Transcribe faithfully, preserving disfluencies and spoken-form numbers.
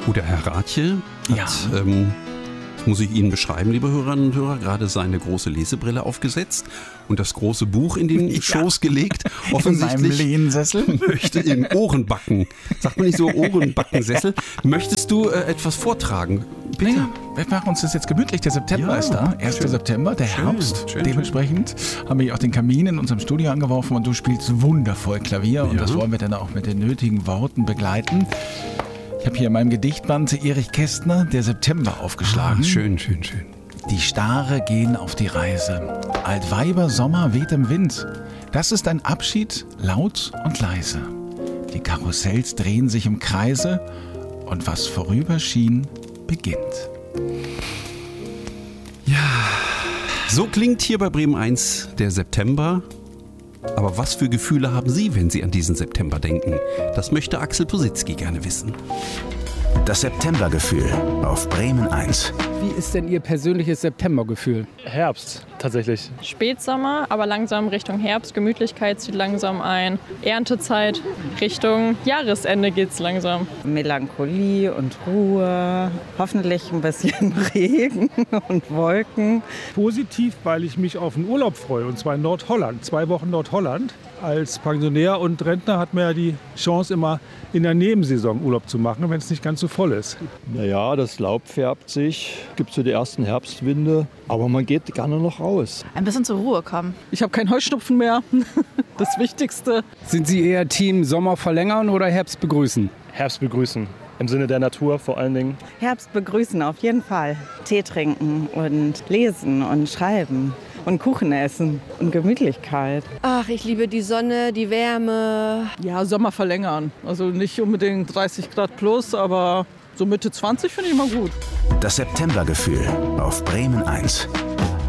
Oder Herr Rathje hat, Ja. ähm, das muss ich Ihnen beschreiben, liebe Hörerinnen und Hörer, gerade seine große Lesebrille aufgesetzt und das große Buch in den Ja. Schoß gelegt. In meinem Offensichtlich Lehnsessel. möchte in Ohrenbacken, sagt man nicht so Ohrenbackensessel, möchtest du äh, etwas vortragen? Bitte. Naja, wir machen uns das jetzt gemütlich. Der September Ja, ist da. erster schön. September, der Schön, Herbst. schön, Dementsprechend haben wir auch den Kamin in unserem Studio angeworfen und du spielst wundervoll Klavier und Ja. das wollen wir dann auch mit den nötigen Worten begleiten. Ich habe hier in meinem Gedichtband Erich Kästner, der September, aufgeschlagen. Ah, schön, schön, schön. Die Stare gehen auf die Reise. Altweiber Sommer weht im Wind. Das ist ein Abschied, laut und leise. Die Karussells drehen sich im Kreise und was vorüber schien, beginnt. So klingt hier bei Bremen eins der September. Aber was für Gefühle haben Sie, wenn Sie an diesen September denken? Das möchte Axel Positzky gerne wissen. Das Septembergefühl auf Bremen eins. Wie ist denn Ihr persönliches Septembergefühl? Herbst, tatsächlich. Spätsommer, aber langsam Richtung Herbst. Gemütlichkeit zieht langsam ein. Erntezeit, Richtung Jahresende geht's langsam. Melancholie und Ruhe, hoffentlich ein bisschen Regen und Wolken. Positiv, weil ich mich auf einen Urlaub freue, und zwar in Nordholland, zwei Wochen Nordholland. Als Pensionär und Rentner hat man ja die Chance, immer in der Nebensaison Urlaub zu machen, wenn es nicht ganz so voll ist. Naja, das Laub färbt sich, gibt so die ersten Herbstwinde, aber man geht gerne noch raus. Ein bisschen zur Ruhe kommen. Ich habe keinen Heuschnupfen mehr, das Wichtigste. Sind Sie eher Team Sommer verlängern oder Herbst begrüßen? Herbst begrüßen. Im Sinne der Natur vor allen Dingen. Herbst begrüßen auf jeden Fall. Tee trinken und lesen und schreiben. Und Kuchen essen und Gemütlichkeit. Ach, ich liebe die Sonne, die Wärme. Ja, Sommer verlängern. Also nicht unbedingt dreißig Grad plus, aber so Mitte zwanzig finde ich immer gut. Das Septembergefühl auf Bremen eins.